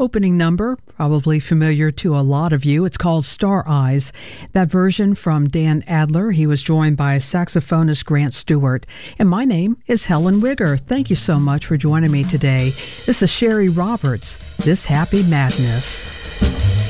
Opening number, probably familiar to a lot of you. It's called Star Eyes. That version from Dan Adler. He was joined by saxophonist Grant Stewart. And my name is Helen Wigger. Thank you so much for joining me today. This is Sherry Roberts, This Happy Madness.